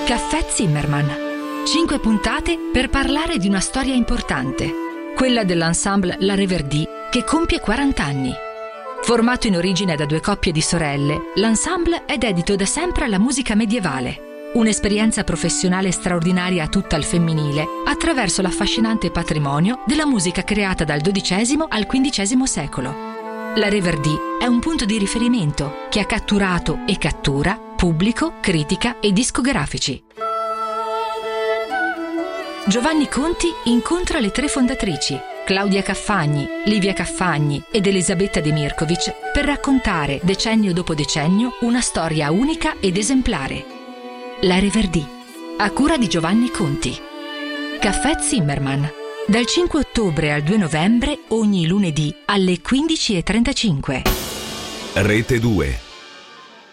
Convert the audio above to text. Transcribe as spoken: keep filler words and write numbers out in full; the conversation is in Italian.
Caffè Zimmermann. Cinque puntate per parlare di una storia importante, quella dell'ensemble La Reverdit che compie quaranta anni. Formato in origine da due coppie di sorelle, l'ensemble è dedito da sempre alla musica medievale, un'esperienza professionale straordinaria tutta al femminile attraverso l'affascinante patrimonio della musica creata dal dodicesimo al quindicesimo secolo. La Reverdit è un punto di riferimento che ha catturato e cattura pubblico, critica e discografici. Giovanni Conti incontra le tre fondatrici, Claudia Caffagni, Livia Caffagni ed Elisabetta De Mirkovic, per raccontare, decennio dopo decennio, una storia unica ed esemplare. La Reverdit, a cura di Giovanni Conti. Caffè Zimmermann, dal cinque ottobre al due novembre, ogni lunedì alle quindici e trentacinque. Rete due.